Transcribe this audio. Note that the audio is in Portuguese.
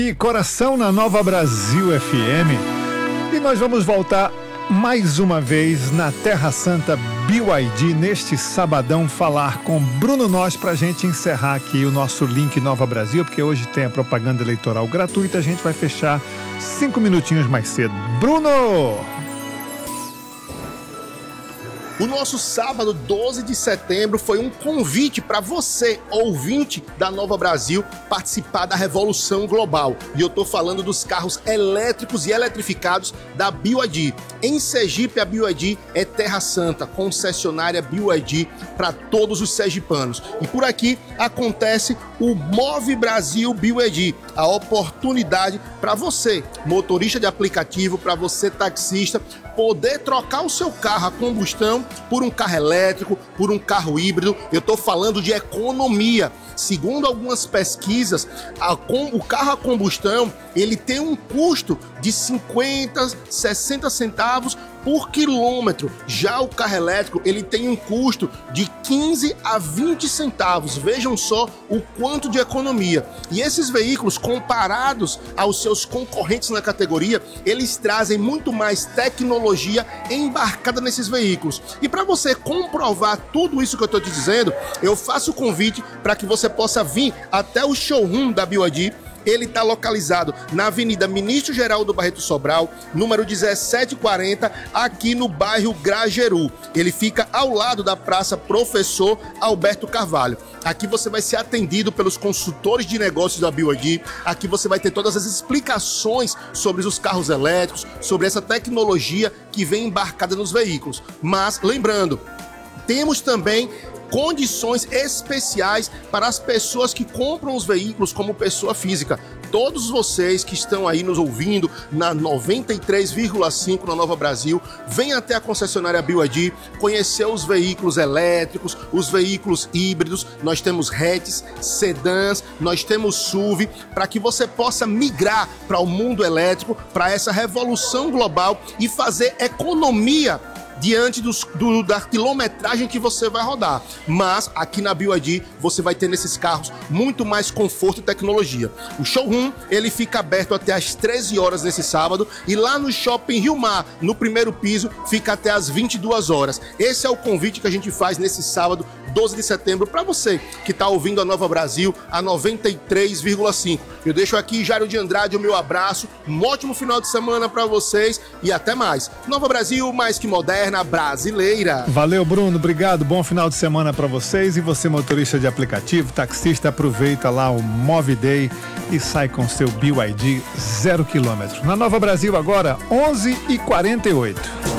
E coração na Nova Brasil FM. E nós vamos voltar mais uma vez na Terra Santa BYD neste sabadão falar com Bruno Nós pra gente encerrar aqui o nosso link Nova Brasil, porque hoje tem a propaganda eleitoral gratuita, a gente vai fechar 5 minutinhos mais cedo. Bruno! O nosso sábado 12 de setembro foi um convite para você, ouvinte da Nova Brasil, participar da Revolução Global. E eu estou falando dos carros elétricos e eletrificados da BYD. Em Sergipe, a BYD é Terra Santa, concessionária BYD para todos os sergipanos. E por aqui acontece o Move Brasil BYD, a oportunidade para você, motorista de aplicativo, para você taxista, poder trocar o seu carro a combustão por um carro elétrico, por um carro híbrido. Eu estou falando de economia. Segundo algumas pesquisas, o carro a combustão ele tem um custo de 50, 60 centavos por quilômetro. Já o carro elétrico ele tem um custo de 15 a 20 centavos. Vejam só o quanto de economia. E esses veículos, comparados aos seus concorrentes na categoria, eles trazem muito mais tecnologia embarcada nesses veículos. E para você comprovar tudo isso que eu estou te dizendo, eu faço o convite para que você possa vir até o showroom da BYD. Ele está localizado na Avenida Ministro Geraldo Barreto Sobral, número 1740, aqui no bairro Grajeru. Ele fica ao lado da Praça Professor Alberto Carvalho. Aqui você vai ser atendido pelos consultores de negócios da BYD. Aqui você vai ter todas as explicações sobre os carros elétricos, sobre essa tecnologia que vem embarcada nos veículos. Mas, lembrando, temos também condições especiais para as pessoas que compram os veículos como pessoa física. Todos vocês que estão aí nos ouvindo na 93,5 na Nova Brasil, venham até a concessionária BYD, conhecer os veículos elétricos, os veículos híbridos. Nós temos hatches, sedãs, nós temos SUV, para que você possa migrar para o mundo elétrico, para essa revolução global e fazer economia diante da quilometragem que você vai rodar. Mas aqui na BYD você vai ter nesses carros muito mais conforto e tecnologia. O showroom ele fica aberto até às 13 horas nesse sábado e lá no Shopping Rio Mar, no primeiro piso, fica até às 22 horas. Esse é o convite que a gente faz nesse sábado 12 de setembro para você que está ouvindo a Nova Brasil, a 93,5. Eu deixo aqui, Jairo de Andrade, o meu abraço, um ótimo final de semana para vocês e até mais. Nova Brasil, mais que moderna, brasileira. Valeu, Bruno, obrigado, bom final de semana para vocês. E você, motorista de aplicativo, taxista, aproveita lá o Move Day e sai com seu BYD 0 km. Na Nova Brasil agora, 11h48.